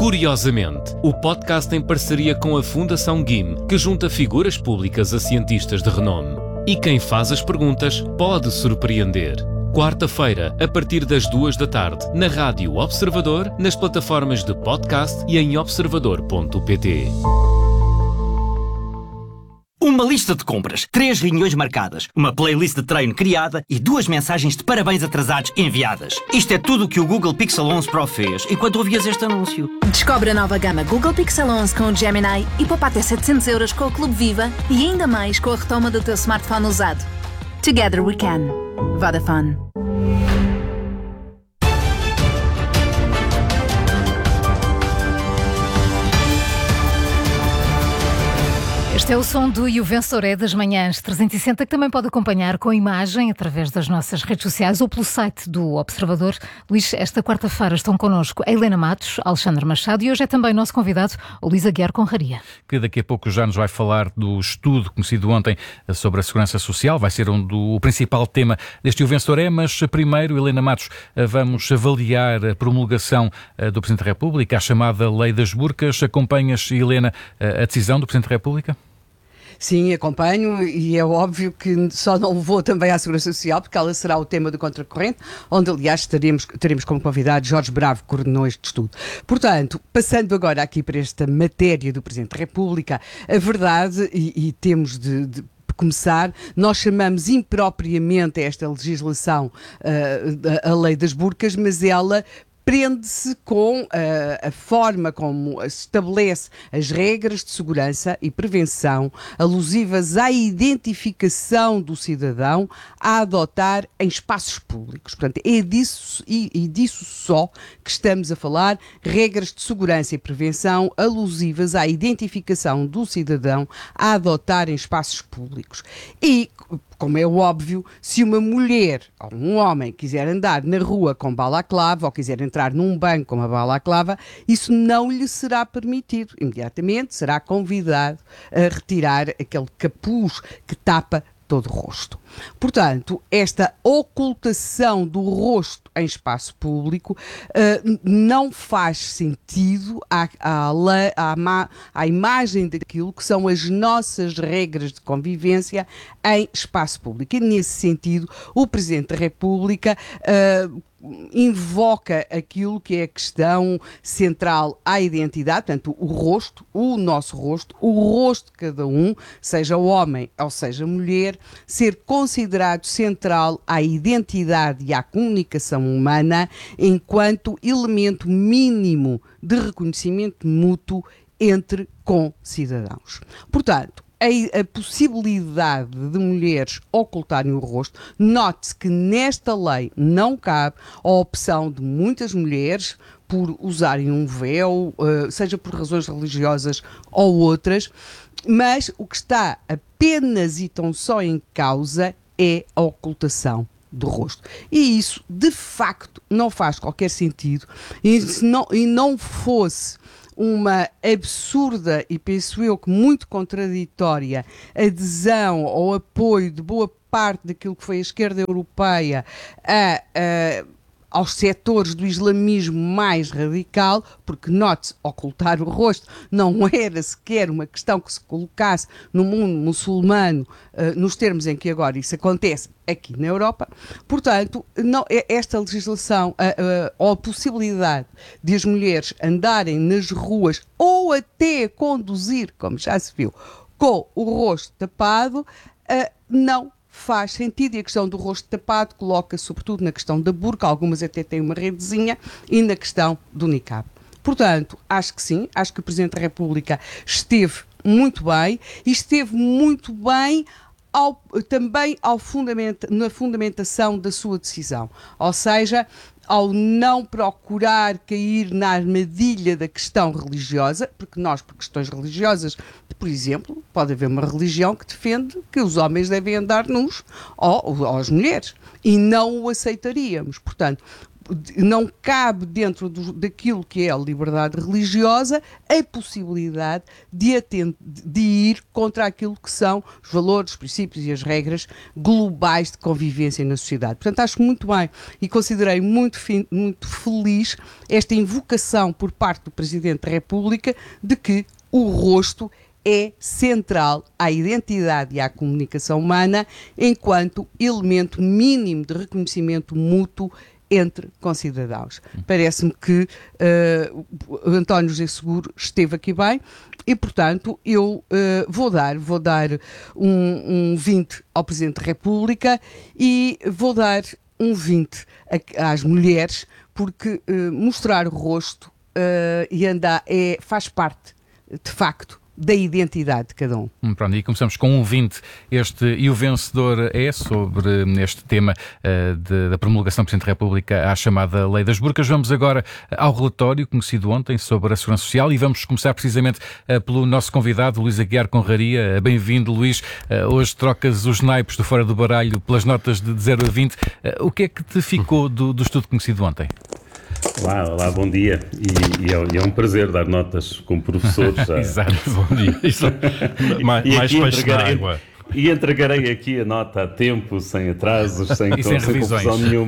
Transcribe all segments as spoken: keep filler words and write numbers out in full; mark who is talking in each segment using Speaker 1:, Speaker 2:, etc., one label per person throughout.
Speaker 1: Curiosamente, o podcast em parceria com a Fundação G I M, que junta figuras públicas a cientistas de renome. E quem faz as perguntas pode surpreender. Quarta-feira, a partir das duas da tarde, na Rádio Observador, nas plataformas de podcast e em observador ponto pt.
Speaker 2: Uma lista de compras, três reuniões marcadas, uma playlist de treino criada e duas mensagens de parabéns atrasados enviadas. Isto é tudo o que o Google Pixel onze Pro fez enquanto ouvias este anúncio.
Speaker 3: Descobre a nova gama Google Pixel onze com o Gemini e poupa até setecentos euros com o Clube Viva e ainda mais com a retoma do teu smartphone usado. Together we can. Vodafone.
Speaker 4: Este é o som do E o Vencedor é das Manhãs trezentos e sessenta, que também pode acompanhar com imagem através das nossas redes sociais ou pelo site do Observador. Luís, esta quarta-feira estão connosco a Helena Matos, Alexandre Machado e hoje é também nosso convidado o Luís Aguiar Conraria.
Speaker 5: Que daqui a pouco já nos vai falar do estudo conhecido ontem sobre a segurança social, vai ser um do, o principal tema deste E o Vencedor é, mas primeiro, Helena Matos, vamos avaliar a promulgação do Presidente da República, a chamada Lei das Burcas. Acompanhas, Helena, a decisão do Presidente da República?
Speaker 6: Sim, acompanho e é óbvio que só não levou também à Segurança Social, porque ela será o tema do Contracorrente, onde aliás teremos, teremos como convidado Jorge Bravo, que coordenou este estudo. Portanto, passando agora aqui para esta matéria do Presidente da República, a verdade, e, e temos de, de começar, nós chamamos impropriamente esta legislação uh, a Lei das Burcas, mas ela prende-se com uh, a forma como se estabelece as regras de segurança e prevenção alusivas à identificação do cidadão a adotar em espaços públicos. Portanto, é disso e, e disso só que estamos a falar, regras de segurança e prevenção alusivas à identificação do cidadão a adotar em espaços públicos. E, como é óbvio, se uma mulher ou um homem quiser andar na rua com balaclava ou quiser entrar num banco com uma balaclava, isso não lhe será permitido. Imediatamente será convidado a retirar aquele capuz que tapa todo o rosto. Portanto, esta ocultação do rosto em espaço público uh, não faz sentido à, à, à, à imagem daquilo que são as nossas regras de convivência em espaço público. E, nesse sentido, o Presidente da República uh, invoca aquilo que é a questão central à identidade, portanto, o rosto, o nosso rosto, o rosto de cada um, seja homem ou seja mulher, ser considerado central à identidade e à comunicação humana enquanto elemento mínimo de reconhecimento mútuo entre concidadãos. Portanto, A, a possibilidade de mulheres ocultarem o rosto, note-se que nesta lei não cabe a opção de muitas mulheres por usarem um véu, uh, seja por razões religiosas ou outras, mas o que está apenas e tão só em causa é a ocultação do rosto. E isso, de facto, não faz qualquer sentido. E se não, e não fosse uma absurda e penso eu que muito contraditória adesão ou apoio de boa parte daquilo que foi a esquerda europeia a, a aos setores do islamismo mais radical, porque, note-se, ocultar o rosto não era sequer uma questão que se colocasse no mundo muçulmano, uh, nos termos em que agora isso acontece aqui na Europa. Portanto, não, esta legislação, a, a, ou a possibilidade de as mulheres andarem nas ruas ou até conduzir, como já se viu, com o rosto tapado, uh, não faz sentido, e a questão do rosto tapado coloca sobretudo na questão da burca, algumas até têm uma redezinha, e na questão do niqab. Portanto, acho que sim, acho que o Presidente da República esteve muito bem, e esteve muito bem ao, também ao fundamenta, na fundamentação da sua decisão, ou seja, ao não procurar cair na armadilha da questão religiosa, porque nós, por questões religiosas, por exemplo, pode haver uma religião que defende que os homens devem andar nus, ou, ou as mulheres, e não o aceitaríamos. Portanto, não cabe dentro do, daquilo que é a liberdade religiosa a possibilidade de, atend, de ir contra aquilo que são os valores, os princípios e as regras globais de convivência na sociedade. Portanto, acho muito bem e considerei muito, fi, muito feliz esta invocação por parte do Presidente da República de que o rosto é central à identidade e à comunicação humana enquanto elemento mínimo de reconhecimento mútuo entre concidadãos. Parece-me que uh, o António José Seguro esteve aqui bem e, portanto, eu uh, vou dar, vou dar um, um vinte ao Presidente da República e vou dar um vinte a, às mulheres, porque uh, mostrar o rosto uh, e andar é, faz parte, de facto, da identidade de cada um.
Speaker 5: Hum, pronto, e começamos com um vinte. Este, e o vencedor é sobre este tema uh, de, da promulgação do Presidente da República à chamada Lei das Burcas. Vamos agora ao relatório conhecido ontem sobre a Segurança Social e vamos começar precisamente uh, pelo nosso convidado, Luís Aguiar Conraria. Uh, bem-vindo, Luís. Uh, hoje trocas os naipes do Fora do Baralho pelas notas de zero a vinte. Uh, o que é que te ficou do, do estudo conhecido ontem?
Speaker 7: Olá, olá, bom dia. E, e, é, e é um prazer dar notas como professor. Já.
Speaker 5: Exato,
Speaker 8: bom dia. Isso, mais mais peixe na água.
Speaker 7: E entregarei aqui a nota a tempo, sem atrasos, sem,
Speaker 5: e sem,
Speaker 7: sem confusão nenhuma.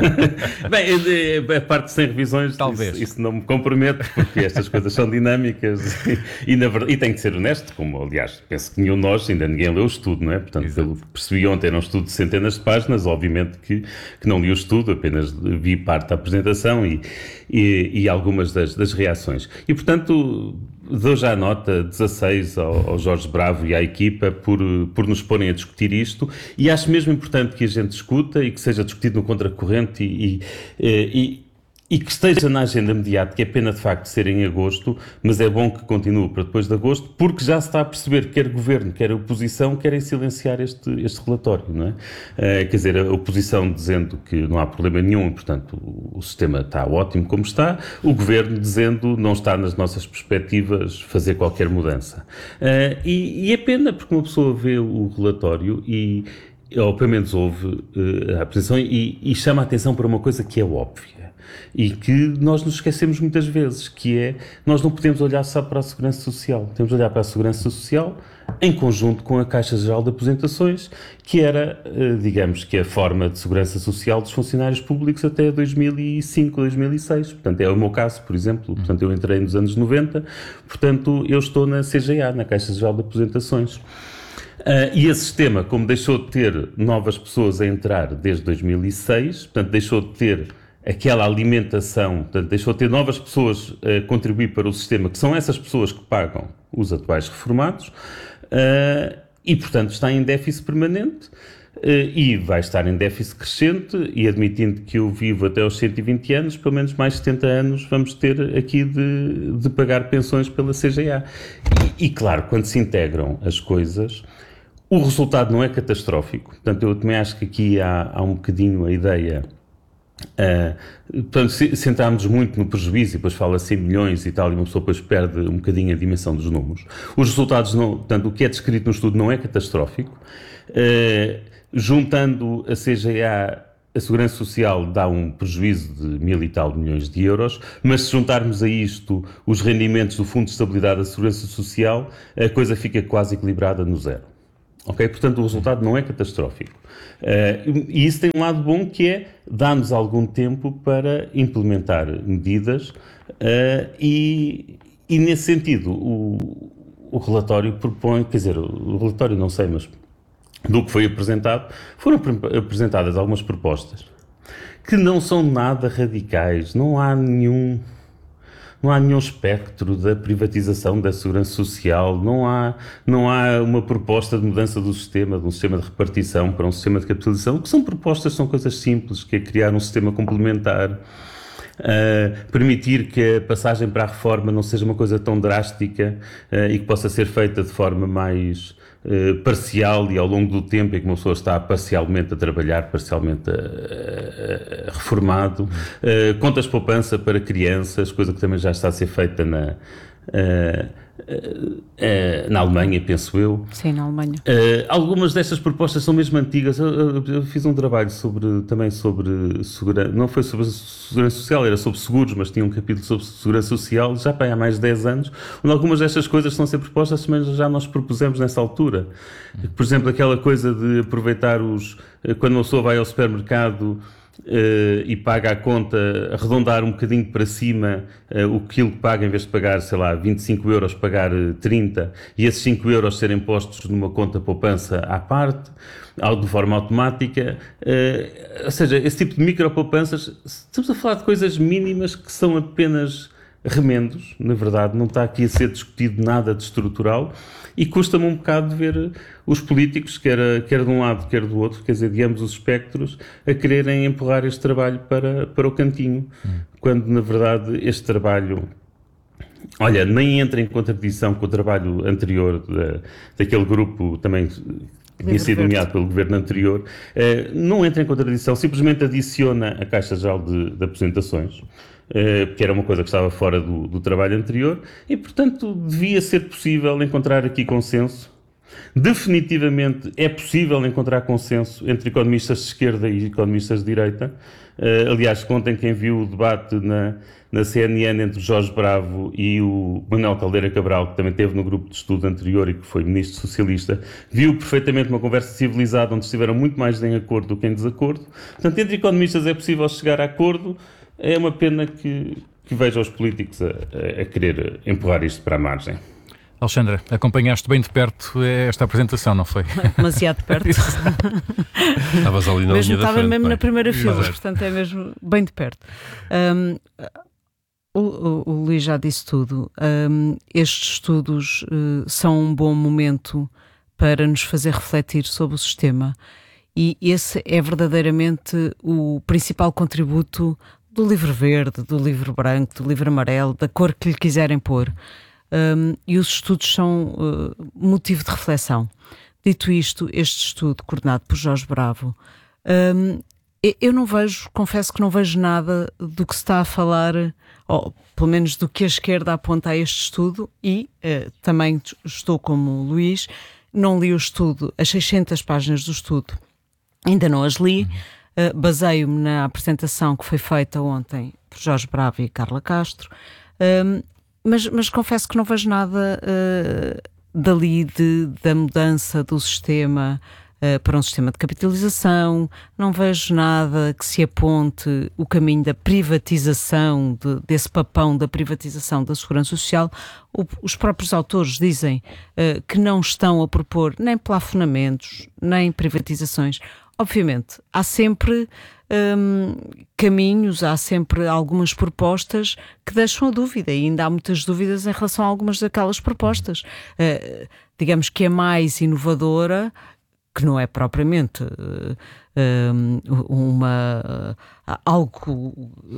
Speaker 7: Bem, a parte sem revisões,
Speaker 5: talvez.
Speaker 7: Isso, isso não me compromete, porque estas coisas são dinâmicas e, e, na verdade, e tenho que ser honesto, como aliás penso que nenhum de nós, ainda ninguém leu o estudo, não é? Portanto, Exato. Pelo que percebi ontem, era um estudo de centenas de páginas, obviamente que, que não li o estudo, apenas vi parte da apresentação e, e, e algumas das, das reações. E, portanto, dou já a nota dezasseis ao, ao Jorge Bravo e à equipa por, por nos porem a discutir isto e acho mesmo importante que a gente discuta e que seja discutido no contracorrente e, e, e, e que esteja na agenda mediática. É pena de facto ser em agosto, mas é bom que continue para depois de agosto, porque já se está a perceber que quer governo, quer a oposição, querem silenciar este, este relatório, não é? Uh, quer dizer, a oposição dizendo que não há problema nenhum e, portanto, o, o sistema está ótimo como está, o governo dizendo não está nas nossas perspectivas fazer qualquer mudança. Uh, e, e é pena, porque uma pessoa vê o relatório e, ou pelo menos ouve uh, a apresentação e, e chama a atenção para uma coisa que é óbvia. E que nós nos esquecemos muitas vezes, que é, nós não podemos olhar só para a Segurança Social, temos de olhar para a Segurança Social em conjunto com a Caixa Geral de Aposentações, que era, digamos, que a forma de segurança social dos funcionários públicos até dois mil e cinco, dois mil e seis. Portanto, é o meu caso, por exemplo. Portanto, eu entrei nos anos noventa, portanto, eu estou na C G A, na Caixa Geral de Aposentações. Uh, e esse sistema, como deixou de ter novas pessoas a entrar desde dois mil e seis, portanto, deixou de ter aquela alimentação, portanto, deixou de ter novas pessoas a contribuir para o sistema, que são essas pessoas que pagam os atuais reformados, uh, e, portanto, está em déficit permanente, uh, e vai estar em déficit crescente, e admitindo que eu vivo até aos cento e vinte anos, pelo menos mais setenta anos vamos ter aqui de, de pagar pensões pela C G A. E, e, claro, quando se integram as coisas, o resultado não é catastrófico. Portanto, eu também acho que aqui há, há um bocadinho a ideia... Uh, portanto, centrámos muito no prejuízo e depois fala-se em milhões e tal, e uma pessoa depois perde um bocadinho a dimensão dos números. Os resultados, não, portanto, o que é descrito no estudo não é catastrófico. Uh, juntando a C G A, a Segurança Social dá um prejuízo de mil e tal milhões de euros, mas se juntarmos a isto os rendimentos do Fundo de Estabilidade da Segurança Social, a coisa fica quase equilibrada no zero. Ok? Portanto, o resultado não é catastrófico. Uh, e isso tem um lado bom, que é dar-nos algum tempo para implementar medidas uh, e, e, nesse sentido, o, o relatório propõe, quer dizer, o relatório não sei, mas do que foi apresentado, foram apresentadas algumas propostas que não são nada radicais, não há nenhum... Não há nenhum espectro da privatização da segurança social, não há, não há uma proposta de mudança do sistema, de um sistema de repartição para um sistema de capitalização. O que são propostas são coisas simples, que é criar um sistema complementar, uh, permitir que a passagem para a reforma não seja uma coisa tão drástica uh, e que possa ser feita de forma mais uh, parcial e ao longo do tempo em que uma pessoa está parcialmente a trabalhar, parcialmente a, a, a reformado. Uh, contas de poupança para crianças, coisa que também já está a ser feita na, uh, Uh, uh, na Alemanha, penso eu.
Speaker 9: Sim, na Alemanha.
Speaker 7: Uh, algumas destas propostas são mesmo antigas. Eu, eu, eu fiz um trabalho sobre, também sobre segurança, não foi sobre segurança social, era sobre seguros, mas tinha um capítulo sobre segurança social, já há mais de dez anos, onde algumas destas coisas estão a ser propostas, mas já nós propusemos nessa altura. Por exemplo, aquela coisa de aproveitar os... Quando uma pessoa vai ao supermercado Uh, e paga a conta, arredondar um bocadinho para cima uh, o quilo que paga, em vez de pagar, sei lá, vinte e cinco euros, pagar uh, trinta, e esses cinco euros serem postos numa conta poupança à parte, de forma automática. Uh, ou seja, esse tipo de micropoupanças, estamos a falar de coisas mínimas que são apenas remendos, na verdade, não está aqui a ser discutido nada de estrutural, e custa-me um bocado de ver os políticos, quer, quer de um lado, quer do outro, quer dizer, de ambos os espectros, a quererem empurrar este trabalho para, para o cantinho, hum. quando, na verdade, este trabalho, olha, nem entra em contradição com o trabalho anterior da, daquele grupo também que tinha sido nomeado pelo governo anterior, eh, não entra em contradição, simplesmente adiciona a Caixa Geral de, de Apresentações, que era uma coisa que estava fora do, do trabalho anterior, e, portanto, devia ser possível encontrar aqui consenso. Definitivamente é possível encontrar consenso entre economistas de esquerda e economistas de direita. Uh, aliás, ontem quem viu o debate na, na C N N entre o Jorge Bravo e o Manuel Caldeira Cabral, que também esteve no grupo de estudo anterior e que foi ministro socialista, viu perfeitamente uma conversa civilizada onde estiveram muito mais em acordo do que em desacordo. Portanto, entre economistas é possível chegar a acordo. É uma pena que, que veja os políticos a, a, a querer empurrar isto para a margem.
Speaker 5: Alexandra, acompanhaste bem de perto esta apresentação, não foi?
Speaker 9: Demasiado perto.
Speaker 8: Estavas ali na
Speaker 9: mesmo
Speaker 8: linha da
Speaker 9: Estava
Speaker 8: frente,
Speaker 9: mesmo
Speaker 8: bem.
Speaker 9: na primeira fila,
Speaker 8: Mas é.
Speaker 9: Portanto é mesmo bem de perto. Um, o, o, o Luís já disse tudo. Um, estes estudos uh, são um bom momento para nos fazer refletir sobre o sistema, e esse é verdadeiramente o principal contributo do livro verde, do livro branco, do livro amarelo, da cor que lhe quiserem pôr. Um, e os estudos são uh, motivo de reflexão. Dito isto, este estudo, coordenado por Jorge Bravo, um, eu não vejo, confesso que não vejo nada do que se está a falar, ou pelo menos do que a esquerda aponta a este estudo, e uh, também estou como o Luís, não li o estudo, as seiscentas páginas do estudo, ainda não as li. Uh, baseio-me na apresentação que foi feita ontem por Jorge Bravo e Carla Castro, um, mas, mas confesso que não vejo nada uh, dali de, da mudança do sistema uh, para um sistema de capitalização, não vejo nada que se aponte o caminho da privatização, de, desse papão da privatização da segurança social. O, os próprios autores dizem uh, que não estão a propor nem plafonamentos, nem privatizações. Obviamente, há sempre hum, caminhos, há sempre algumas propostas que deixam a dúvida, e ainda há muitas dúvidas em relação a algumas daquelas propostas. Uh, digamos que a mais inovadora, que não é propriamente uh, um, uma, uh, algo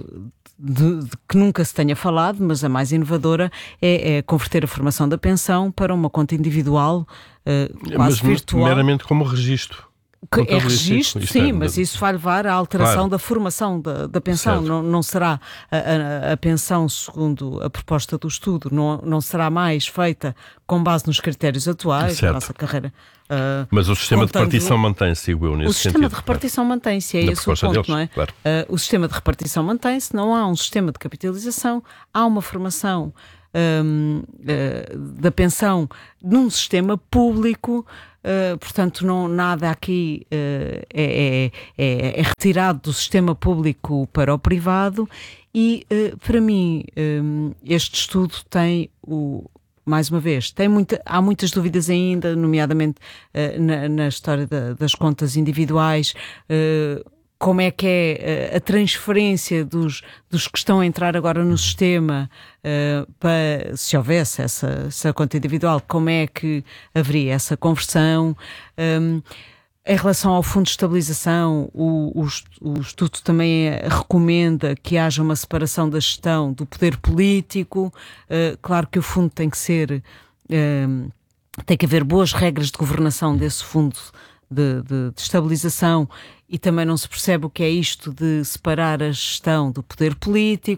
Speaker 9: de, de, que nunca se tenha falado, mas a mais inovadora é, é converter a formação da pensão para uma conta individual, uh, quase
Speaker 8: mas
Speaker 9: virtual.
Speaker 8: Meramente como registro.
Speaker 9: Que é registro, sim,
Speaker 8: é,
Speaker 9: mas isso vai levar à alteração
Speaker 8: claro.
Speaker 9: da formação da, da pensão. Não, não será a, a, a pensão, segundo a proposta do estudo, não, não será mais feita com base nos critérios atuais
Speaker 8: certo.
Speaker 9: da nossa carreira. Uh,
Speaker 8: mas o sistema
Speaker 9: contando...
Speaker 8: de repartição mantém-se, digo eu, nesse
Speaker 9: O sistema
Speaker 8: sentido,
Speaker 9: de repartição claro. mantém-se, é
Speaker 8: Na
Speaker 9: esse o ponto,
Speaker 8: deles,
Speaker 9: não é?
Speaker 8: Claro.
Speaker 9: Uh, o sistema de repartição mantém-se, não há um sistema de capitalização, há uma formação um, uh, da pensão num sistema público. Uh, portanto, não, nada aqui uh, é, é, é retirado do sistema público para o privado, e uh, para mim um, este estudo tem, o, mais uma vez, tem muita, há muitas dúvidas ainda, nomeadamente uh, na, na história da, das contas individuais. Uh, como é que é a transferência dos, dos que estão a entrar agora no sistema, uh, para, se houvesse essa, essa conta individual, como é que haveria essa conversão? Um, em relação ao Fundo de Estabilização, o, o, o estudo também recomenda que haja uma separação da gestão do poder político. Uh, claro que o fundo tem que ser, um, tem que haver boas regras de governação desse fundo de, de, de estabilização, e também não se percebe o que é isto de separar a gestão do poder político.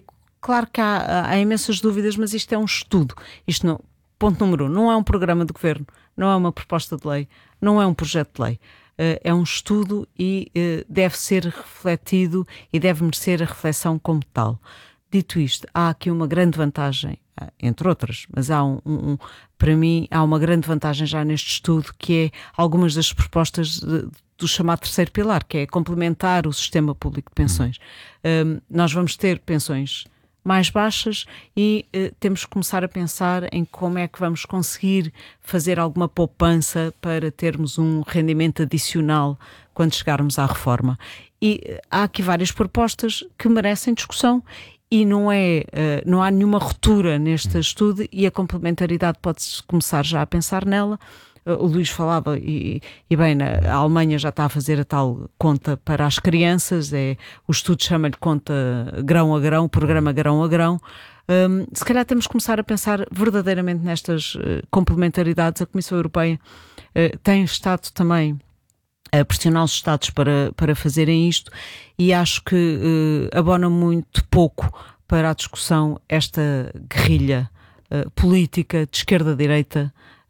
Speaker 9: claro que há, há imensas dúvidas, mas isto é um estudo. Isto não, ponto número um, não é um programa de governo, não é uma proposta de lei, não é um projeto de lei. Uh, é um estudo e uh, deve ser refletido e deve merecer a reflexão como tal. Dito isto, há aqui uma grande vantagem, entre outras, mas há um, um, para mim há uma grande vantagem já neste estudo, que é algumas das propostas de, do chamado terceiro pilar, que é complementar o sistema público de pensões. Um, nós vamos ter pensões mais baixas e uh, temos que começar a pensar em como é que vamos conseguir fazer alguma poupança para termos um rendimento adicional quando chegarmos à reforma. E uh, há aqui várias propostas que merecem discussão e não, é, uh, não há nenhuma ruptura neste estudo e a complementaridade pode-se começar já a pensar nela. O Luís falava, e, e bem, a Alemanha já está a fazer a tal conta para as crianças, é, o estudo chama-lhe conta grão a grão, programa grão a grão. Um, se calhar temos que começar a pensar verdadeiramente nestas uh, complementaridades. A Comissão Europeia uh, tem estado também a pressionar os Estados para, para fazerem isto e acho que uh, abona muito pouco para a discussão esta guerrilha uh, política de esquerda-direita,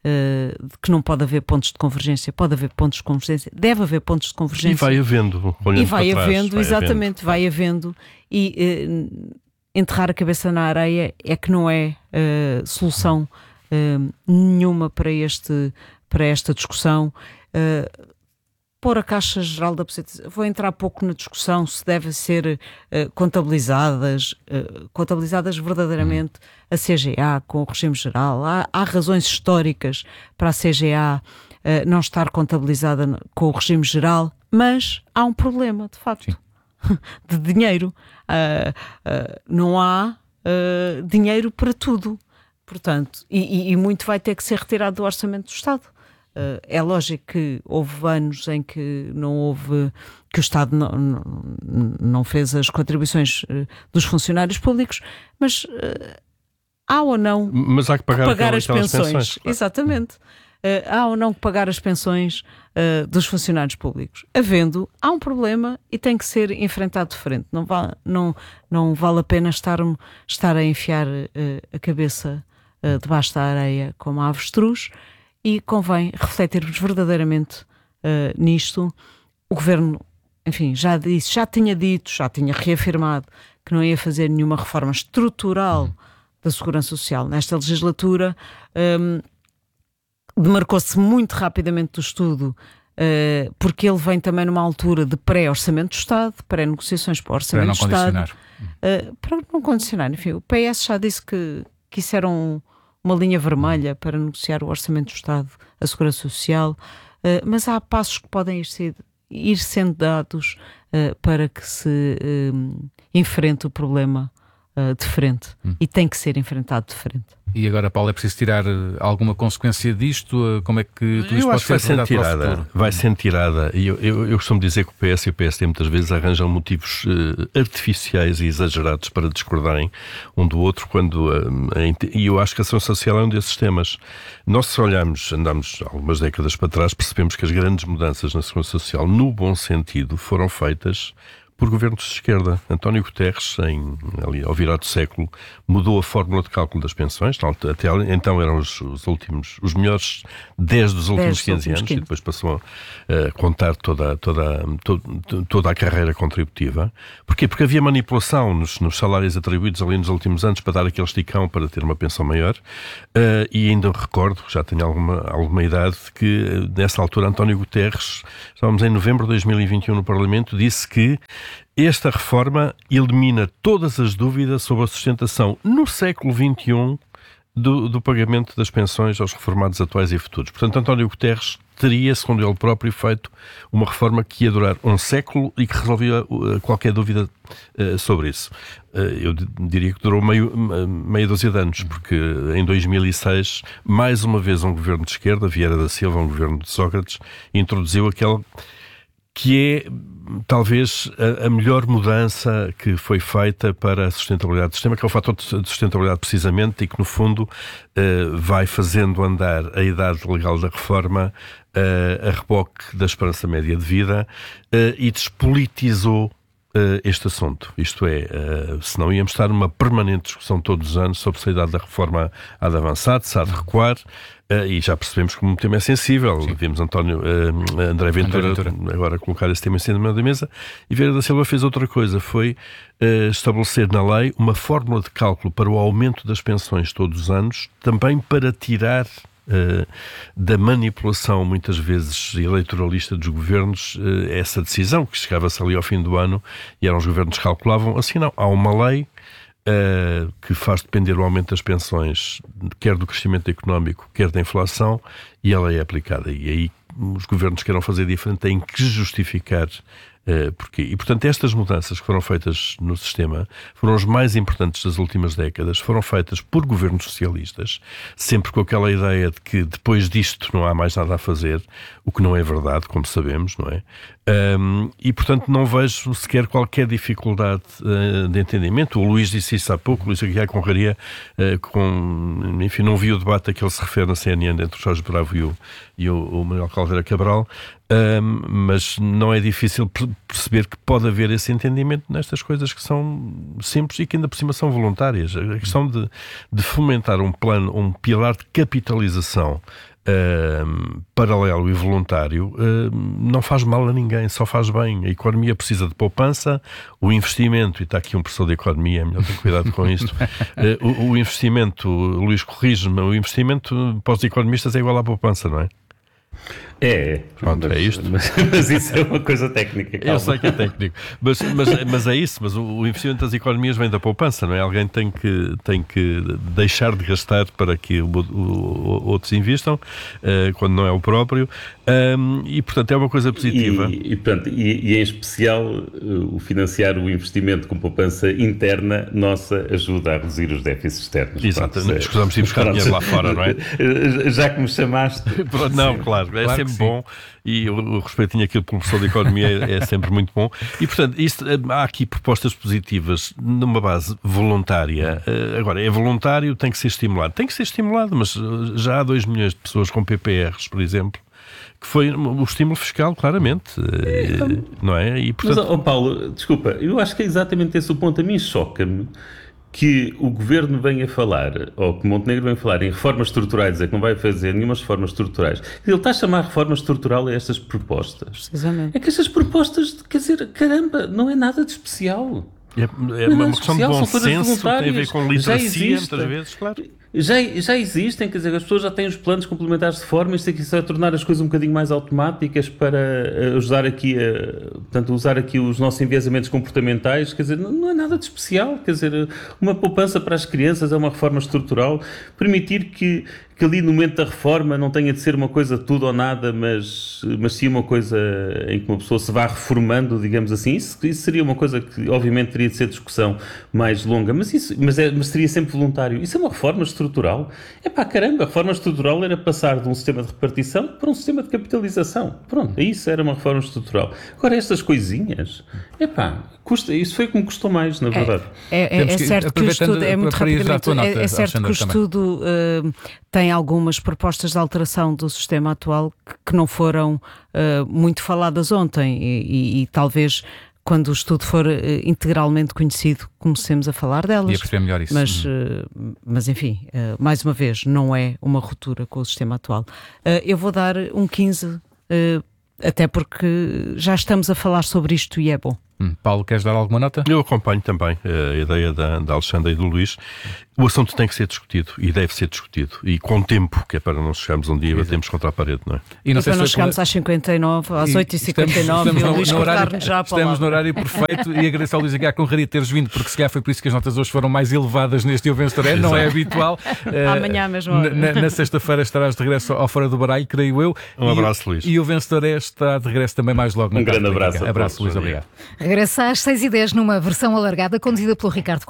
Speaker 9: Uh, que não pode haver pontos de convergência, pode haver pontos de convergência, deve haver pontos de convergência.
Speaker 8: E vai havendo, olhando
Speaker 9: E vai
Speaker 8: para
Speaker 9: havendo,
Speaker 8: trás, vai
Speaker 9: exatamente,
Speaker 8: havendo.
Speaker 9: vai havendo. E uh, enterrar a cabeça na areia é que não é uh, solução uh, nenhuma para, este, para esta discussão. Uh, pôr a Caixa Geral da Aposentadoria, vou entrar pouco na discussão se devem ser uh, contabilizadas, uh, contabilizadas verdadeiramente a C G A com o regime geral. Há, há razões históricas para a C G A uh, não estar contabilizada com o regime geral, mas há um problema, de facto, de dinheiro. Uh, uh, não há uh, dinheiro para tudo, portanto, e, e, e muito vai ter que ser retirado do orçamento do Estado. Uh, é lógico que houve anos em que não houve, que o Estado não, não, não fez as contribuições uh, dos funcionários públicos, mas uh, há ou não
Speaker 8: mas há que pagar,
Speaker 9: que pagar as pensões.
Speaker 8: pensões claro.
Speaker 9: Exatamente. Uh, há ou não que pagar as pensões uh, dos funcionários públicos. Havendo, há um problema e tem que ser enfrentado de frente. Não, va- não, não vale a pena estar, estar a enfiar uh, a cabeça uh, debaixo da areia como a avestruz. E convém refletirmos verdadeiramente uh, nisto. O Governo, enfim, já disse, já tinha dito, já tinha reafirmado que não ia fazer nenhuma reforma estrutural da Segurança Social nesta legislatura. Um, demarcou-se muito rapidamente do estudo, uh, porque ele vem também numa altura de pré-orçamento do Estado, pré-negociações para o Orçamento do Estado. Uh, para não condicionar. Enfim, o P S já disse que, que isso era um... uma linha vermelha para negociar o Orçamento do Estado, a Segurança Social, uh, mas há passos que podem ir, ser, ir sendo dados uh, para que se uh, enfrente o problema uh, de frente. Hum. E tem que ser enfrentado de frente.
Speaker 5: E agora, Paulo, é preciso tirar alguma consequência disto? Como é que tu
Speaker 8: eu
Speaker 5: pode
Speaker 8: acho que vai
Speaker 5: ser
Speaker 8: ser tirada, vai ser tirada. E eu, eu, eu costumo dizer que o P S e o P S D muitas vezes arranjam motivos uh, artificiais e exagerados para discordarem um do outro, quando uh, e eu acho que a ação social é um desses temas. Nós, se olharmos, andamos algumas décadas para trás, percebemos que as grandes mudanças na Segurança Social, no bom sentido, foram feitas por governos de esquerda. António Guterres, em, ali, ao virar do século, mudou a fórmula de cálculo das pensões. Até então eram os, os últimos, os melhores dez dos últimos quinze anos, e depois passou a, a contar toda, toda, toda, toda a carreira contributiva. Porquê? Porque havia manipulação nos, nos salários atribuídos ali nos últimos anos para dar aquele esticão para ter uma pensão maior. Uh, e ainda recordo, já tenho alguma, alguma idade, que nessa altura António Guterres, estávamos em novembro de dois mil e vinte e um no Parlamento, disse que esta reforma elimina todas as dúvidas sobre a sustentação no século vinte e um do, do pagamento das pensões aos reformados atuais e futuros. Portanto, António Guterres teria, segundo ele próprio, feito uma reforma que ia durar um século e que resolvia uh, qualquer dúvida uh, sobre isso. Uh, eu d- diria que durou meio, meia dúzia de anos, porque em dois mil e seis, mais uma vez um governo de esquerda, Vieira da Silva, um governo de Sócrates, introduziu aquele que é talvez a, a melhor mudança que foi feita para a sustentabilidade do sistema, que é o fator de sustentabilidade precisamente, e que no fundo uh, vai fazendo andar a idade legal da reforma uh, a reboque da esperança média de vida uh, e despolitizou uh, este assunto. Isto é, uh, se não íamos estar numa permanente discussão todos os anos sobre se a idade da reforma há de avançar, se há de recuar, uh, e já percebemos que o tema é sensível. Sim. Vimos António, uh, André Ventura, André Ventura agora colocar esse tema em cima da mesa, e Vieira da Silva fez outra coisa, foi uh, estabelecer na lei uma fórmula de cálculo para o aumento das pensões todos os anos, também para tirar Uh, da manipulação, muitas vezes eleitoralista dos governos, uh, essa decisão que chegava-se ali ao fim do ano e eram os governos que calculavam. Assim não, há uma lei uh, que faz depender o aumento das pensões quer do crescimento económico, quer da inflação, e ela é aplicada, e aí os governos que queiram fazer diferente têm que justificar Uh, porquê. E, portanto, estas mudanças que foram feitas no sistema foram as mais importantes das últimas décadas, foram feitas por governos socialistas, sempre com aquela ideia de que depois disto não há mais nada a fazer, o que não é verdade, como sabemos, não é? Um, e, portanto, não vejo sequer qualquer dificuldade uh, de entendimento. O Luís disse isso há pouco, o Luís Aguiar Conraria, uh, com, enfim, não vi o debate a que ele se refere na C N N entre o Jorge Bravo e o, e o, o Manuel Caldeira Cabral, um, mas não é difícil perceber que pode haver esse entendimento nestas coisas que são simples e que ainda por cima são voluntárias. A questão de, de fomentar um plano, um pilar de capitalização Uh, paralelo e voluntário, uh, não faz mal a ninguém, só faz bem. A economia precisa de poupança, o investimento, e está aqui um professor de economia, é melhor ter cuidado com isto, uh, o, o investimento, Luís, corrige-me, o investimento para os economistas é igual à poupança, não é?
Speaker 7: É,
Speaker 8: pronto,
Speaker 7: mas,
Speaker 8: é isto.
Speaker 7: Mas, mas isso é uma coisa técnica. Calma.
Speaker 8: Eu sei que é técnico, mas, mas, mas é isso. Mas o, o investimento das economias vem da poupança, não é? Alguém tem que, tem que deixar de gastar para que o, o, outros investam, uh, quando não é o próprio, um, e portanto é uma coisa positiva.
Speaker 7: E, e, portanto, e, e em especial uh, o financiar o investimento com poupança interna nossa ajuda a reduzir os déficits externos.
Speaker 8: Exatamente, escusamos de ir buscar dinheiro lá fora, não é?
Speaker 7: Já que me chamaste.
Speaker 8: Não, claro, é claro sempre bom, e o, o respeitinho aqui pelo professor de economia é, é sempre muito bom. E, portanto, isto, há aqui propostas positivas numa base voluntária. Agora, é voluntário, tem que ser estimulado. Tem que ser estimulado, mas já há dois milhões de pessoas com P P Rs, por exemplo, que foi o estímulo fiscal, claramente. É, então, não é? E, portanto...
Speaker 7: Mas, oh Paulo, desculpa, eu acho que é exatamente esse o ponto. A mim choca-me que o Governo venha falar, ou que Montenegro venha falar em reformas estruturais, é que não vai fazer nenhuma reformas estruturais. Ele está a chamar reforma estrutural a estas propostas.
Speaker 9: Precisamente.
Speaker 7: É que estas propostas, quer dizer, caramba, não é nada de especial.
Speaker 8: É, é uma questão de bom senso, tem a ver com literacia, muitas vezes, claro.
Speaker 7: Já, já existem, quer dizer, as pessoas já têm os planos complementares de forma, isto aqui só é tornar as coisas um bocadinho mais automáticas para ajudar aqui a, portanto, usar aqui os nossos enviesamentos comportamentais, quer dizer, não, não é nada de especial, quer dizer, uma poupança para as crianças é uma reforma estrutural, permitir que, que ali no momento da reforma não tenha de ser uma coisa tudo ou nada, mas, mas sim uma coisa em que uma pessoa se vá reformando, digamos assim, isso, isso seria uma coisa que obviamente teria de ser discussão mais longa, mas, isso, mas, é, mas seria sempre voluntário. Isso é uma reforma estrutural. É pá, caramba, a reforma estrutural era passar de um sistema de repartição para um sistema de capitalização. Pronto, isso era uma reforma estrutural. Agora, estas coisinhas, é pá, custa, isso foi o que me custou mais, na verdade.
Speaker 9: É, é, é, é certo que o estudo, é muito rapidamente, nota, é, é certo que o estudo uh, tem algumas propostas de alteração do sistema atual que, que não foram uh, muito faladas ontem e, e, e talvez... quando o estudo for uh, integralmente conhecido, comecemos a falar delas.
Speaker 5: E a perceber melhor isso.
Speaker 9: Mas, uh, mas enfim, uh, mais uma vez, não é uma ruptura com o sistema atual. Uh, eu vou dar um quinze, uh, até porque já estamos a falar sobre isto e é bom.
Speaker 5: Hum, Paulo, queres dar alguma nota?
Speaker 8: Eu acompanho também a ideia da, da Alexandra e do Luís. O assunto tem que ser discutido e deve ser discutido. E com tempo, que é para não chegarmos um dia e batemos contra a parede, não é?
Speaker 9: E não, e para não chegarmos às cinquenta e nove, às oito e cinquenta e nove, e o Luís cortar-nos já a palavra.
Speaker 5: Estamos no horário perfeito e agradeço ao Luís Aguiar Conraria teres vindo, porque se calhar foi por isso que as notas hoje foram mais elevadas neste Eu Venço Toré, não é habitual.
Speaker 9: Amanhã mesmo.
Speaker 5: Na, na sexta-feira estarás de regresso ao Fora do Baralho, creio eu.
Speaker 8: Um abraço, Luís.
Speaker 5: E o Venço Toré está de regresso também mais logo.
Speaker 7: Um grande abraço.
Speaker 5: Abraço, Luís, obrigado.
Speaker 4: Regressa às seis e dez numa versão alargada conduzida pelo Ricardo